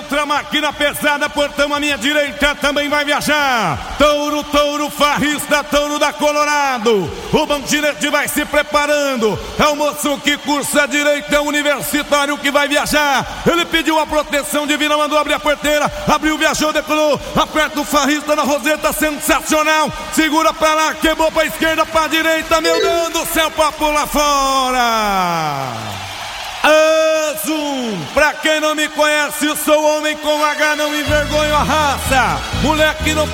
outra máquina pesada, portão à minha direita também vai viajar. Touro, touro, farrista, touro da Colorado. O Bandirete vai se preparando. É o moço que cursa a direita, é o universitário que vai viajar. Ele pediu a proteção divina, mandou abrir a porteira. Abriu, viajou, decolou. Aperta o farrista na roseta, sensacional. Segura pra lá, quebrou pra esquerda, pra direita. Meu Deus do céu, pra pular fora. Azul, pra quem não me conhece, eu sou homem com H, não envergonho a raça. Moleque não